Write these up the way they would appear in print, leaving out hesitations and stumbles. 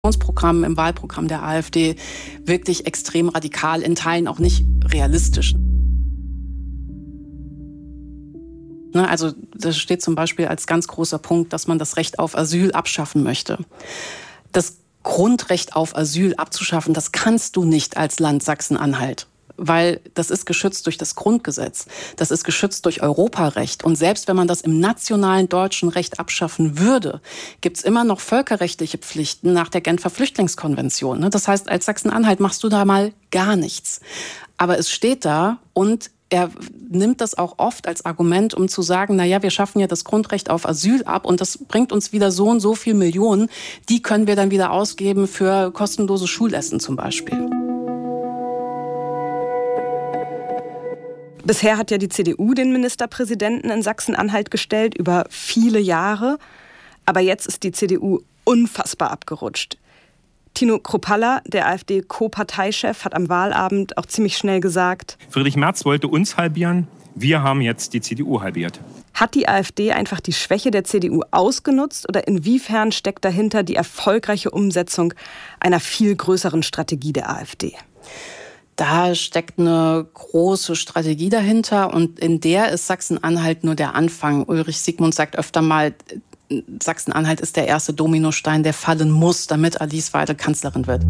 Programm, im Wahlprogramm der AfD wirklich extrem radikal, in Teilen auch nicht realistisch. Also das steht zum Beispiel als ganz großer Punkt, dass man das Recht auf Asyl abschaffen möchte. Das Grundrecht auf Asyl abzuschaffen, das kannst du nicht als Land Sachsen-Anhalt. Weil das ist geschützt durch das Grundgesetz, das ist geschützt durch Europarecht. Und selbst wenn man das im nationalen deutschen Recht abschaffen würde, gibt's immer noch völkerrechtliche Pflichten nach der Genfer Flüchtlingskonvention. Das heißt, als Sachsen-Anhalt machst du da mal gar nichts. Aber es steht da und er nimmt das auch oft als Argument, um zu sagen, wir schaffen ja das Grundrecht auf Asyl ab und das bringt uns wieder so und so viel Millionen. Die können wir dann wieder ausgeben für kostenloses Schulessen zum Beispiel. Bisher hat ja die CDU den Ministerpräsidenten in Sachsen-Anhalt gestellt, über viele Jahre. Aber jetzt ist die CDU unfassbar abgerutscht. Tino Kruppalla, der AfD-Co-Parteichef, hat am Wahlabend auch ziemlich schnell gesagt: Friedrich Merz wollte uns halbieren, wir haben jetzt die CDU halbiert. Hat die AfD einfach die Schwäche der CDU ausgenutzt oder inwiefern steckt dahinter die erfolgreiche Umsetzung einer viel größeren Strategie der AfD? Da steckt eine große Strategie dahinter und in der ist Sachsen-Anhalt nur der Anfang. Ulrich Siegmund sagt öfter mal, Sachsen-Anhalt ist der erste Dominostein, der fallen muss, damit Alice Weidel Kanzlerin wird.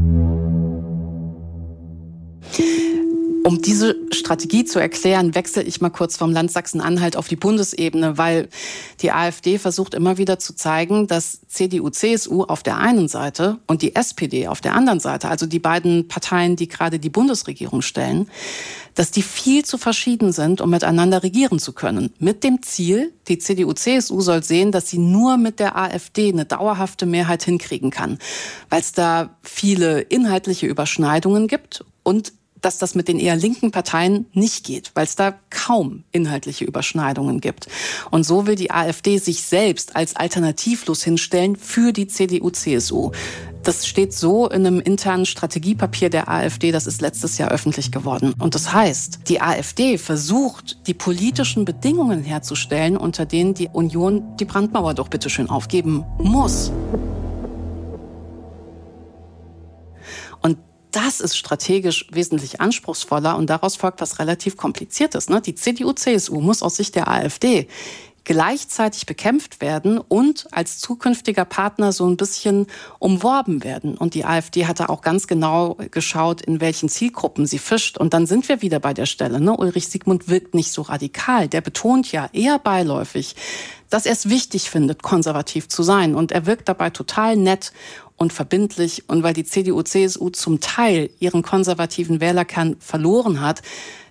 Um diese Strategie zu erklären, wechsle ich mal kurz vom Land Sachsen-Anhalt auf die Bundesebene, weil die AfD versucht immer wieder zu zeigen, dass CDU, CSU auf der einen Seite und die SPD auf der anderen Seite, also die beiden Parteien, die gerade die Bundesregierung stellen, dass die viel zu verschieden sind, um miteinander regieren zu können. Mit dem Ziel, die CDU, CSU soll sehen, dass sie nur mit der AfD eine dauerhafte Mehrheit hinkriegen kann, weil es da viele inhaltliche Überschneidungen gibt und dass das mit den eher linken Parteien nicht geht, weil es da kaum inhaltliche Überschneidungen gibt. Und so will die AfD sich selbst als alternativlos hinstellen für die CDU, CSU. Das steht so in einem internen Strategiepapier der AfD, das ist letztes Jahr öffentlich geworden. Und das heißt, die AfD versucht, die politischen Bedingungen herzustellen, unter denen die Union die Brandmauer doch bitteschön aufgeben muss. Und das ist strategisch wesentlich anspruchsvoller und daraus folgt was relativ Kompliziertes. Die CDU, CSU muss aus Sicht der AfD gleichzeitig bekämpft werden und als zukünftiger Partner so ein bisschen umworben werden. Und die AfD hat da auch ganz genau geschaut, in welchen Zielgruppen sie fischt. Und dann sind wir wieder bei der Stelle. Ulrich Siegmund wirkt nicht so radikal. Der betont ja eher beiläufig, dass er es wichtig findet, konservativ zu sein. Und er wirkt dabei total nett und verbindlich. Und weil die CDU, CSU zum Teil ihren konservativen Wählerkern verloren hat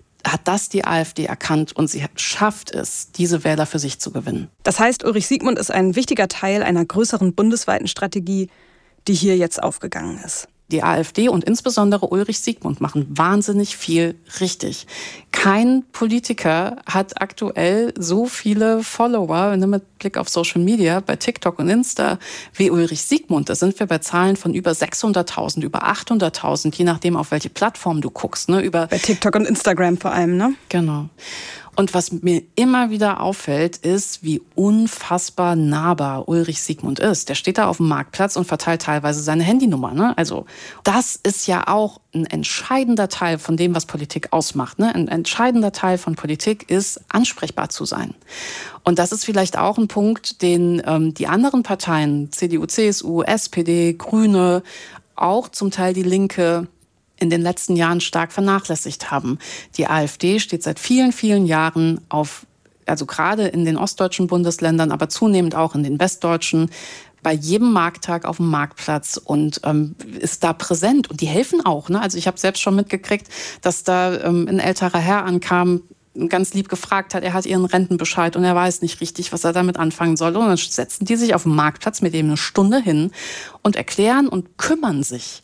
das die AfD erkannt und sie schafft es, diese Wähler für sich zu gewinnen. Das heißt, Ulrich Siegmund ist ein wichtiger Teil einer größeren bundesweiten Strategie, die hier jetzt aufgegangen ist. Die AfD und insbesondere Ulrich Siegmund machen wahnsinnig viel richtig. Kein Politiker hat aktuell so viele Follower mit Blick auf Social Media bei TikTok und Insta wie Ulrich Siegmund. Da sind wir bei Zahlen von über 600.000, über 800.000, je nachdem, auf welche Plattform du guckst. Bei TikTok und Instagram vor allem, ne? Genau. Und was mir immer wieder auffällt, ist, wie unfassbar nahbar Ulrich Siegmund ist. Der steht da auf dem Marktplatz und verteilt teilweise seine Handynummer. Also das ist ja auch ein entscheidender Teil von dem, was Politik ausmacht. Ein entscheidender Teil von Politik ist, ansprechbar zu sein. Und das ist vielleicht auch ein Punkt, den die anderen Parteien, CDU, CSU, SPD, Grüne, auch zum Teil die Linke, in den letzten Jahren stark vernachlässigt haben. Die AfD steht seit vielen, vielen Jahren also gerade in den ostdeutschen Bundesländern, aber zunehmend auch in den westdeutschen, bei jedem Markttag auf dem Marktplatz und ist da präsent. Und die helfen auch. Also ich habe selbst schon mitgekriegt, dass da ein älterer Herr ankam, ganz lieb gefragt hat, er hat ihren Rentenbescheid und er weiß nicht richtig, was er damit anfangen soll. Und dann setzen die sich auf dem Marktplatz mit dem eine Stunde hin und erklären und kümmern sich.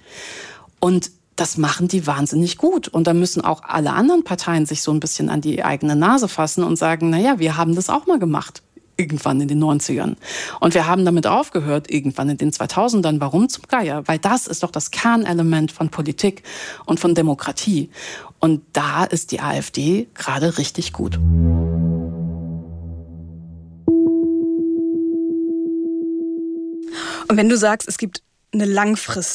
Und das machen die wahnsinnig gut. Und da müssen auch alle anderen Parteien sich so ein bisschen an die eigene Nase fassen und sagen, wir haben das auch mal gemacht. Irgendwann in den 90ern. Und wir haben damit aufgehört, irgendwann in den 2000ern. Warum zum Geier? Weil das ist doch das Kernelement von Politik und von Demokratie. Und da ist die AfD gerade richtig gut. Und wenn du sagst, es gibt eine langfristige